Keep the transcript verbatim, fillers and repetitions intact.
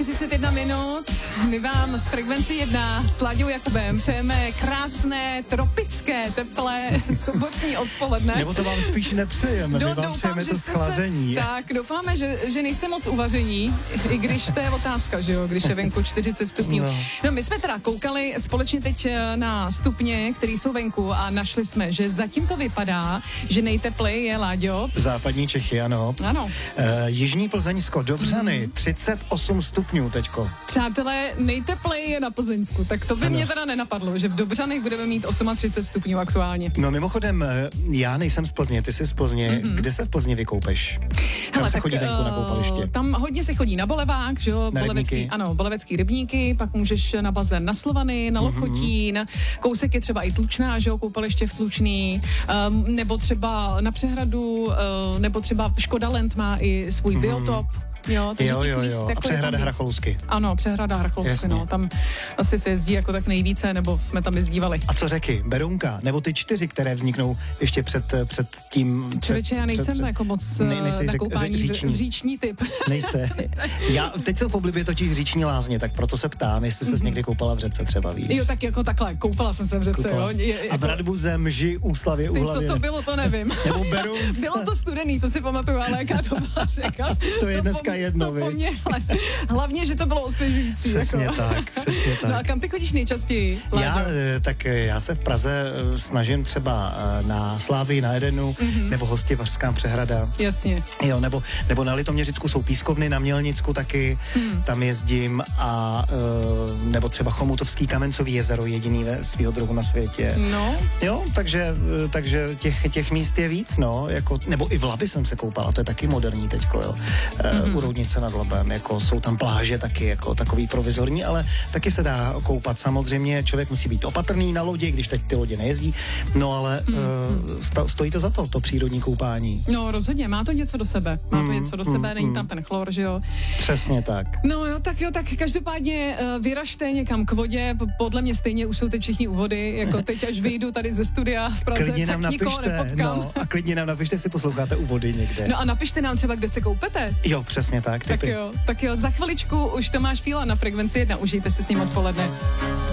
čtyřicet jedna minut. My vám z Frekvence jedna s Láďou Jakubem přejeme krásné, tropické, teplé sobotní odpoledne. Nebo to vám spíš nepřejeme, Do, my vám přejeme to schlazení. Se, tak, doufáme, že, že nejste moc uvaření, i když to je otázka, že jo, když je venku čtyřicet stupňů. No. no my jsme teda koukali společně teď na stupně, které jsou venku a našli jsme, že zatím to vypadá, že nejteplej je, Láďo. Západní Čechy, ano. Ano. E, Jižní Plzeňsko, Dobřany, hmm. třicet osm stupňů teďko. Přátelé, nejteplej je na Plzeňsku, tak to by ano. mě teda nenapadlo, že v Dobřanech budeme mít třicet osm stupňů aktuálně. No mimochodem, já nejsem z Plzně, ty jsi z Plzně. Mm-hmm. Kde se v Plzni vykoupeš? Tam Hele, se tak, chodí venku na koupaliště? Tam hodně se chodí na Bolevák, že jo? Na Bolevecký, rybníky. ano, Bolevecký rybníky, pak můžeš na bazén na Slovany, na Lochotín, mm-hmm. kousek je třeba i Tlučná, že jo, koupaliště v Tlučný, um, nebo třeba na Přehradu, uh, nebo třeba Škoda Land má i svůj mm-hmm. biotop. Jo, jo, jo, jo. A Přehrada Hrachlousky. Ano, Přehrada Hrachlousky, no, tam asi se jezdí jako tak nejvíce, nebo jsme tam jezdívali. A co řeky? Berounka, nebo ty čtyři, které vzniknou ještě před, před tím... Člověče, já nejsem před, jako moc ne, nejsi na koupání říční. V, říční typ. Nejse. Já teď jsem v oblibě totiž říční lázně, tak proto se ptám, jestli ses mm-hmm. někdy koupala v řece třeba, víš? Jo, tak jako takhle, koupala jsem se v řece, koupala. Jo. Je, A v Radbuze, Mži, Úslavě, Uhlavě. Co to bylo, to nevím. Nebo Berounce. Bylo to studený, to si pamatuju, ale jaká to byla řeka. To je dneska jedno, viď? Ale hlavně, že to bylo osvěžující. Přesně jako. tak, přesně tak. No a kam ty chodíš nejčastěji, Láďo? Já, tak já se v Praze snažím třeba na Slávii, na Edenu, mm-hmm. nebo Hostivařská Přehrada. Jasně. Jo, nebo, nebo na Litoměřicku jsou pískovny, na Mělnicku taky, mm. tam jezdím a nebo třeba Chomutovský Kamencový jezero, jediný ve svýho druhu na světě. No. Jo, takže, takže těch, těch míst je víc, no, jako, nebo i v Labi jsem se koupala, to je taky moderní teďko, jo. Mm-hmm. U Roudnice nad Labem, jako jsou tam pláže taky, jako takový provizorní, ale taky se dá koupat. Samozřejmě člověk musí být opatrný na lodi, když teď ty lodě nejezdí, no ale mm. uh, stojí to za to, to přírodní koupání. No rozhodně, má to něco do sebe, má to mm, něco do mm, sebe, není mm. tam ten chlor, že jo? Přesně tak. No jo, tak jo, tak každopádně uh, vyražte někam k vodě, podle mě stejně už jsou teď všichni u vody, jako teď až vyjdu tady ze studia v Praze, klidně tak nám nikoho napište, nepotkám. No, a klidně nám napište, si posloucháte u vody někde. No a napište nám třeba, kde se koupete. Jo, přesně tak. Tak jo, tak jo, za chviličku už Tomáš Fíla na Frekvenci jedna, užijte si s ním odpoledne.